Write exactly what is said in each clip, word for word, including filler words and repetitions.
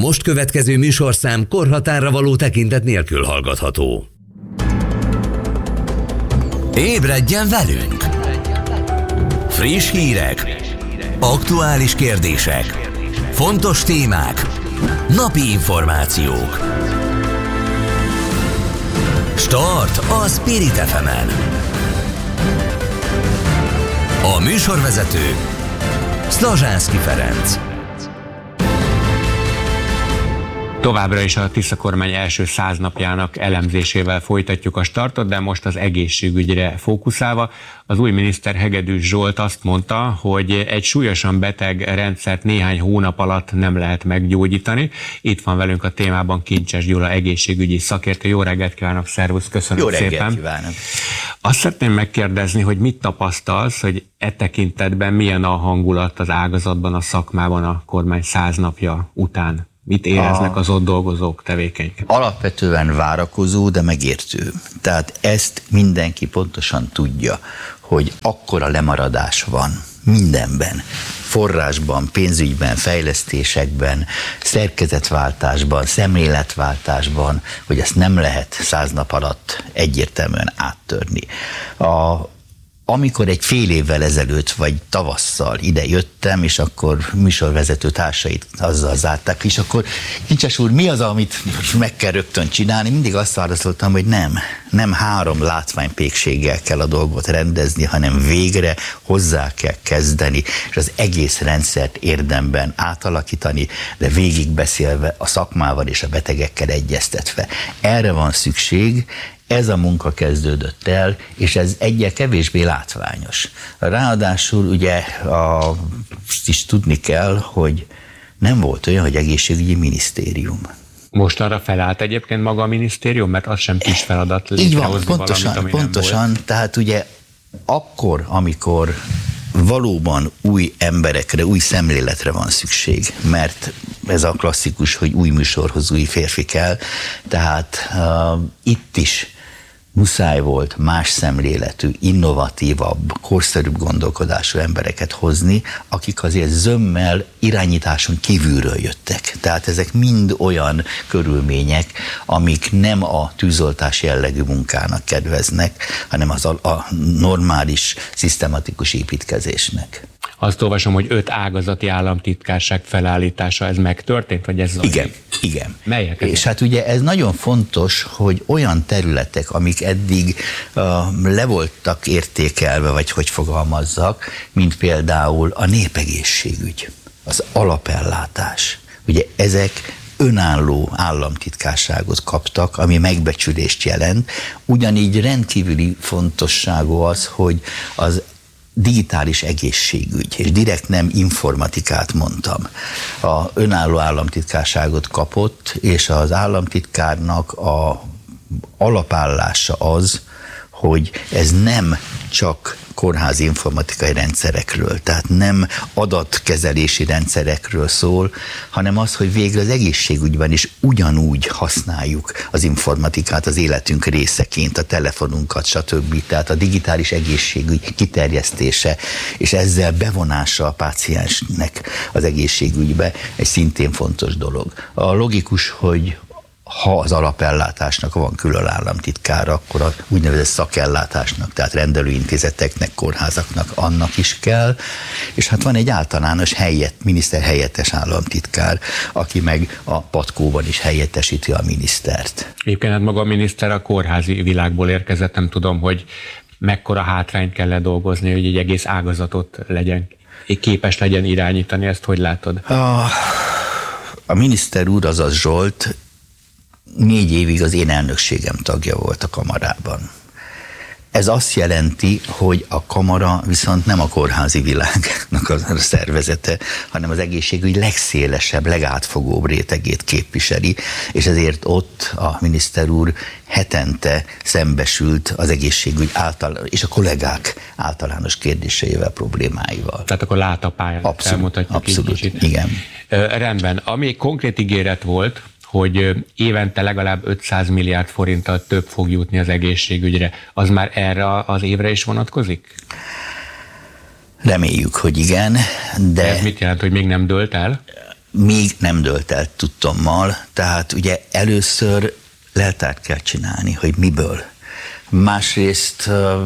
most következő műsorszám korhatárra való tekintet nélkül hallgatható. Ébredjen velünk! Friss hírek, aktuális kérdések, fontos témák, napi információk. Start a Spirit ef emen. A műsorvezető Szlazsánszky Ferenc. Továbbra is a Tisza kormány első száz napjának elemzésével folytatjuk a startot, de most az egészségügyre fókuszálva. Az új miniszter Hegedűs Zsolt azt mondta, hogy egy súlyosan beteg rendszert néhány hónap alatt nem lehet meggyógyítani. Itt van velünk a témában Kincses Gyula egészségügyi szakértő. Jó reggelt kívánok, szervusz, köszönöm szépen. Jó reggelt szépen. kívánok. Azt szeretném megkérdezni, hogy mit tapasztalsz, hogy e tekintetben milyen a hangulat az ágazatban, a szakmában a kormány száz napja után? Mit éreznek az ott dolgozók, tevékenyek? Alapvetően várakozó, de megértő. Tehát ezt mindenki pontosan tudja, hogy akkora lemaradás van mindenben. Forrásban, pénzügyben, fejlesztésekben, szerkezetváltásban, szemléletváltásban, hogy ezt nem lehet száz nap alatt egyértelműen áttörni. A Amikor egy fél évvel ezelőtt, vagy tavasszal ide jöttem, és akkor műsorvezető társait azzal zárták, és akkor Kincses úr, mi az, amit meg kell rögtön csinálni? Mindig azt válaszoltam, hogy nem. Nem három látványpékséggel kell a dolgot rendezni, hanem végre hozzá kell kezdeni, és az egész rendszert érdemben átalakítani, de végigbeszélve a szakmával és a betegekkel egyeztetve. Erre van szükség. Ez a munka kezdődött el, és ez egyel kevésbé látványos. Ráadásul ugye a, azt is tudni kell, hogy nem volt olyan, hogy egészségügyi minisztérium. Most arra felállt egyébként maga a minisztérium, mert az sem kis feladat létrehozni valamit, ami pontosan, nem pontosan, volt. Tehát ugye akkor, amikor valóban új emberekre, új szemléletre van szükség, mert ez a klasszikus, hogy új műsorhoz új férfi kell, tehát uh, itt is muszáj volt más szemléletű, innovatívabb, korszerűbb gondolkodású embereket hozni, akik azért zömmel irányításon kívülről jöttek. Tehát ezek mind olyan körülmények, amik nem a tűzoltás jellegű munkának kedveznek, hanem az a, a normális, szisztematikus építkezésnek. Azt olvasom, hogy öt ágazati államtitkárság felállítása, ez megtörtént, vagy ez zajlik? Igen, igen. Melyek? És hát ugye ez nagyon fontos, hogy olyan területek, amik eddig uh, le voltak értékelve, vagy hogy fogalmazzak, mint például a népegészségügy, az alapellátás. Ugye ezek önálló államtitkárságot kaptak, ami megbecsülést jelent. Ugyanígy rendkívüli fontosságú az, hogy az digitális egészségügy, és direkt nem informatikát mondtam. A önálló államtitkárságot kapott, és az államtitkárnak a alapállása az, hogy ez nem csak kórházi informatikai rendszerekről, tehát nem adatkezelési rendszerekről szól, hanem az, hogy végre az egészségügyben is ugyanúgy használjuk az informatikát az életünk részeként, a telefonunkat, stb. Tehát a digitális egészségügy kiterjesztése, és ezzel bevonása a páciensnek az egészségügybe egy szintén fontos dolog. A logikus, hogy ha az alapellátásnak van külön államtitkára, akkor a úgynevezett szakellátásnak, tehát rendelőintézeteknek, kórházaknak annak is kell, és hát van egy általános helyett, miniszter helyettes államtitkár, aki meg a patkóban is helyettesíti a minisztert. Éppen hát maga a miniszter a kórházi világból érkezett, nem tudom, hogy mekkora hátrányt kell ledolgozni, hogy egy egész ágazatot legyen, képes legyen irányítani, ezt hogy látod? A, a miniszter úr, azaz Zsolt, négy évig az én elnökségem tagja volt a kamarában. Ez azt jelenti, hogy a kamara viszont nem a kórházi világnak a szervezete, hanem az egészségügy legszélesebb, legátfogóbb rétegét képviseli, és ezért ott a miniszter úr hetente szembesült az egészségügy által, és a kollégák általános kérdéseivel, problémáival. Tehát akkor lát a pályán, abszolút, elmutatjuk abszolút, így kicsit. Igen. Rendben, ami konkrét ígéret volt, hogy évente legalább ötszáz milliárd forinttal több fog jutni az egészségügyre, az már erre az évre is vonatkozik? Reméljük, hogy igen, de... Ez mit jelent, hogy még nem dőlt el? még nem dölt el tudtommal, tehát ugye először leltárt kell csinálni, hogy miből. Másrészt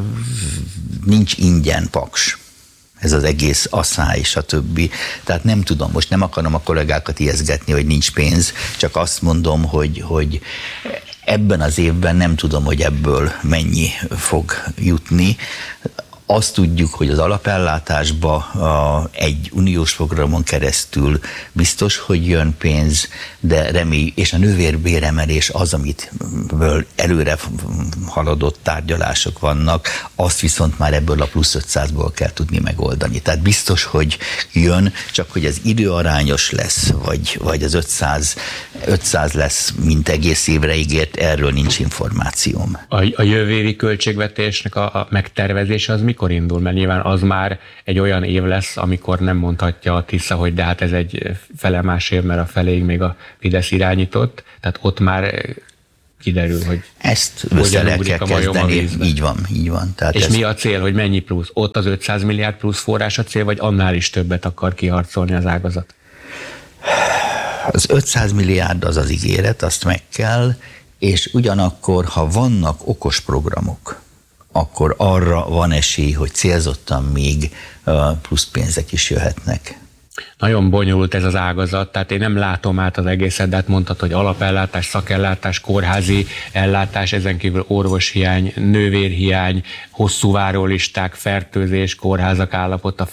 nincs ingyen paks. Ez az egész asszály, stb. Tehát nem tudom, most nem akarom a kollégákat ijeszgetni, hogy nincs pénz, csak azt mondom, hogy, hogy ebben az évben nem tudom, hogy ebből mennyi fog jutni. Azt tudjuk, hogy az alapellátásba a, egy uniós programon keresztül biztos, hogy jön pénz, de remély, és a nővérbéremelés az, amitből előre haladott tárgyalások vannak, azt viszont már ebből a plusz ötszázból kell tudni megoldani. Tehát biztos, hogy jön, csak hogy ez időarányos lesz, vagy, vagy az ötszáz, ötszáz lesz, mint egész évre ígért, erről nincs információm. A, a jövő évi költségvetésnek a, a megtervezése az mikor indul? Mert nyilván az már egy olyan év lesz, amikor nem mondhatja a Tisza, hogy de hát ez egy felemás év, mert a feléig még a Fidesz irányított, tehát ott már kiderül, hogy ezt össze le kell kezdeni, így van, így van. Tehát és ez... mi a cél, hogy mennyi plusz? Ott az ötszáz milliárd plusz forrás a cél, vagy annál is többet akar kiharcolni az ágazat? Az ötszáz milliárd az az ígéret, azt meg kell, és ugyanakkor, ha vannak okos programok, akkor arra van esély, hogy célzottan még plusz pénzek is jöhetnek. Nagyon bonyolult ez az ágazat, tehát én nem látom át az egészet, de hát mondtad, hogy alapellátás, szakellátás, kórházi ellátás, ezen kívül orvoshiány, nővérhiány, hosszú várólisták, fertőzés, kórházak állapota,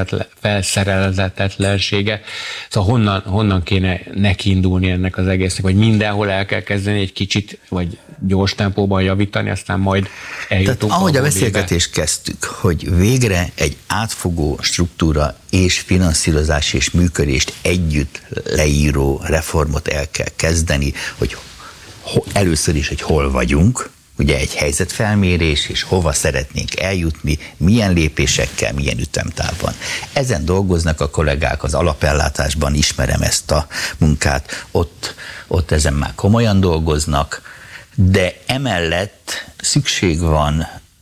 felszerelhetetlensége. Szóval honnan, honnan kéne nekiindulni ennek az egésznek, hogy mindenhol el kell kezdeni egy kicsit, vagy gyors tempóban javítani, aztán majd eljutunk. Tehát ahogy a beszélgetést kezdtük, hogy végre egy átfogó struktúra és finanszírozás és működést együtt leíró reformot el kell kezdeni, hogy először is, hogy hol vagyunk, ugye egy helyzetfelmérés, és hova szeretnénk eljutni, milyen lépésekkel, milyen ütemtávban. Ezen dolgoznak a kollégák az alapellátásban, ismerem ezt a munkát, ott, ott ezen már komolyan dolgoznak, de emellett szükség van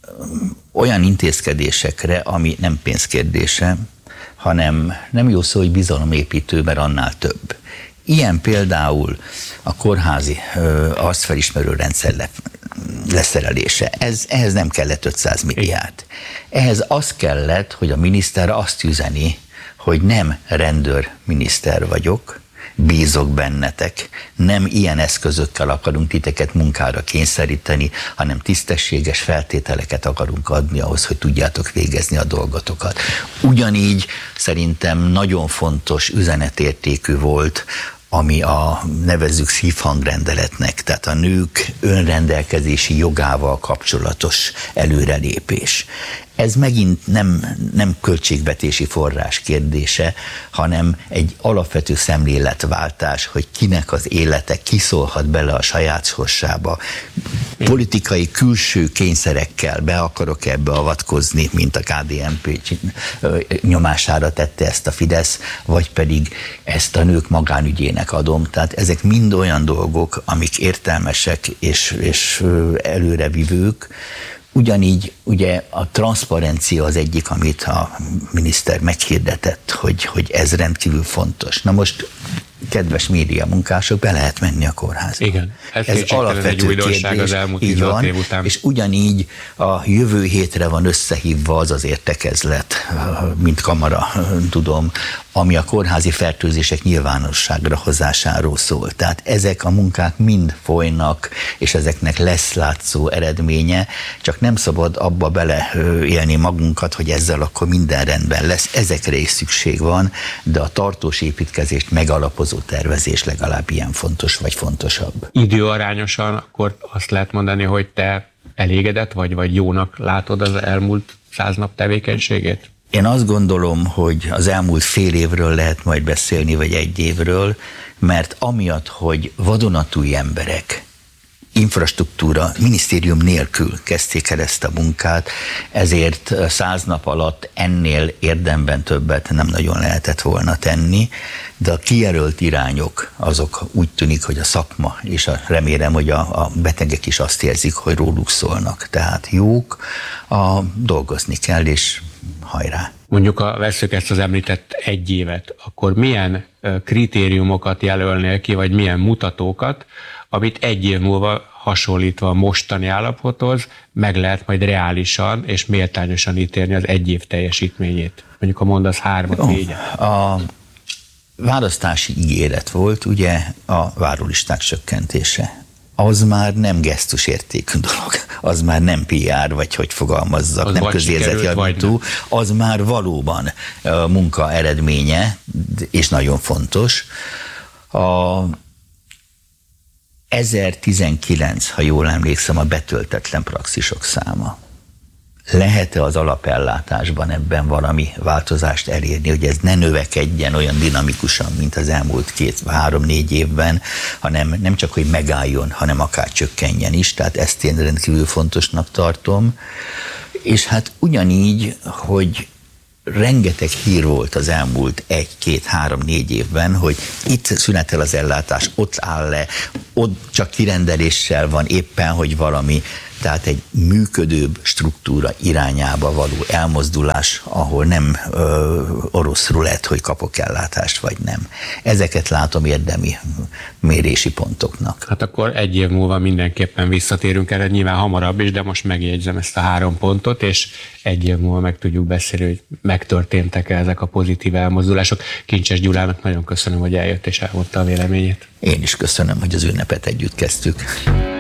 olyan intézkedésekre, ami nem pénzkérdése, hanem nem jó szó, hogy bizalomépítő, mert annál több. Ilyen például a kórházi ö, arcfelismerő rendszer le, leszerelése. Ez, ehhez nem kellett ötszáz milliárd. Ehhez az kellett, hogy a miniszter azt üzeni, hogy nem rendőrminiszter vagyok, bízok bennetek, nem ilyen eszközökkel akarunk titeket munkára kényszeríteni, hanem tisztességes feltételeket akarunk adni ahhoz, hogy tudjátok végezni a dolgotokat. Ugyanígy szerintem nagyon fontos üzenetértékű volt, ami a nevezzük szívhangrendeletnek, tehát a nők önrendelkezési jogával kapcsolatos előrelépés. Ez megint nem, nem költségvetési forrás kérdése, hanem egy alapvető szemléletváltás, hogy kinek az élete kiszólhat bele a saját sorsába. Politikai külső kényszerekkel be akarok ebbe avatkozni, mint a ká dé en pé nyomására tette ezt a Fidesz, vagy pedig ezt a nők magánügyének adom. Tehát ezek mind olyan dolgok, amik értelmesek és, és előrevivők. Ugyanígy ugye a transzparencia az egyik, amit a miniszter meghirdetett, hogy, hogy ez rendkívül fontos. Na most, kedves média munkások, be lehet menni a kórházba. Igen, ez, ez alapvető egy újdonság kérdés, az elmúlt így van, év után. És ugyanígy a jövő hétre van összehívva az az értekezlet, mint kamara tudom, ami a kórházi fertőzések nyilvánosságra hozásáról szól. Tehát ezek a munkák mind folynak, és ezeknek lesz látszó eredménye, csak nem szabad abba beleélni magunkat, hogy ezzel akkor minden rendben lesz. Ezekre is szükség van, de a tartós építkezést megalapozó tervezés legalább ilyen fontos, vagy fontosabb. Időarányosan akkor azt lehet mondani, hogy te elégedett vagy, vagy jónak látod az elmúlt száz nap tevékenységét? Én azt gondolom, hogy az elmúlt fél évről lehet majd beszélni, vagy egy évről, mert amiatt, hogy vadonatúj emberek, infrastruktúra, minisztérium nélkül kezdték el ezt a munkát, ezért száz nap alatt ennél érdemben többet nem nagyon lehetett volna tenni, de a kijelölt irányok azok úgy tűnik, hogy a szakma, és a, remélem, hogy a, a betegek is azt érzik, hogy róluk szólnak. Tehát jók, a, dolgozni kell, és hajrá! Mondjuk, ha vesszük ezt az említett egy évet, akkor milyen kritériumokat jelölnél ki, vagy milyen mutatókat, amit egy év múlva hasonlítva a mostani állapothoz meg lehet majd reálisan és méltányosan ítélni az egy év teljesítményét? Mondjuk, ha mondasz hármat, négyet. A választási ígéret volt ugye a várólisták csökkentése. Az már nem gesztusértékű dolog, az már nem pé er, vagy hogy fogalmazzak, az nem közérzetjavító, az már valóban munka eredménye, és nagyon fontos. A ezertizenkilenc, ha jól emlékszem, a betöltetlen praxisok száma. Lehet-e az alapellátásban ebben valami változást elérni, hogy ez ne növekedjen olyan dinamikusan, mint az elmúlt két, három, négy évben, hanem nem csak, hogy megálljon, hanem akár csökkenjen is, tehát ezt én rendkívül fontosnak tartom. És hát ugyanígy, hogy rengeteg hír volt az elmúlt egy, két, három, négy évben, hogy itt szünetel az ellátás, ott áll le, ott csak kirendeléssel van éppen, hogy valami, tehát egy működőbb struktúra irányába való elmozdulás, ahol nem ö, orosz rulett, hogy kapok ellátást, vagy nem. Ezeket látom érdemi mérési pontoknak. Hát akkor egy év múlva mindenképpen visszatérünk erre, nyilván hamarabb is, de most megjegyzem ezt a három pontot, és egy év múlva meg tudjuk beszélni, hogy megtörténtek-e ezek a pozitív elmozdulások. Kincses Gyulának nagyon köszönöm, hogy eljött és elmondta a véleményét. Én is köszönöm, hogy az ünnepet együtt kezdtük.